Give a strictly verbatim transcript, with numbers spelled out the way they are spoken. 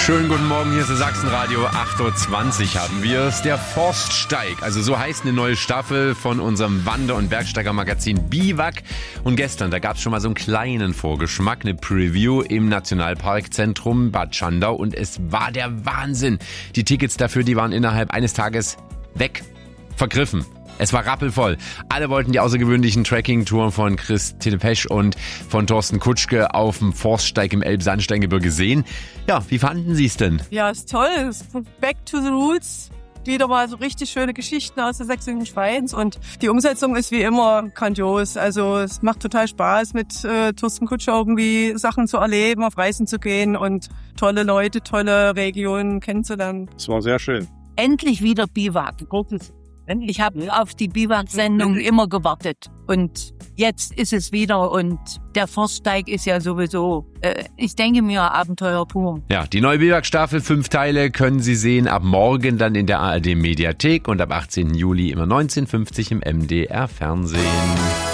Schönen guten Morgen, hier ist das Sachsenradio, acht Uhr zwanzig haben wir es. Der Forststeig, also so heißt eine neue Staffel von unserem Wander- und Bergsteigermagazin Biwak. Und gestern, da gab es schon mal so einen kleinen Vorgeschmack, eine Preview im Nationalparkzentrum Bad Schandau. Und es war der Wahnsinn. Die Tickets dafür, die waren innerhalb eines Tages weg, vergriffen. Es war rappelvoll. Alle wollten die außergewöhnlichen Trekking-Touren von Christine Pesch und von Thorsten Kutschke auf dem Forststeig im Elbsandsteingebirge sehen. Ja, wie fanden Sie es denn? Ja, ist toll. Back to the Roots. Wieder mal so richtig schöne Geschichten aus der sächsischen Schweiz. Und die Umsetzung ist wie immer grandios. Also es macht total Spaß, mit äh, Thorsten Kutschke irgendwie Sachen zu erleben, auf Reisen zu gehen und tolle Leute, tolle Regionen kennenzulernen. Es war sehr schön. Endlich wieder Biwak. Ich habe auf die Biwak-Sendung immer gewartet und jetzt ist es wieder und der Forststeig ist ja sowieso, äh, ich denke mir, Abenteuer pur. Ja, die neue Biwak-Staffel, fünf Teile, können Sie sehen ab morgen dann in der A R D-Mediathek und ab achtzehnten Juli immer neunzehn Uhr fünfzig im M D R-Fernsehen.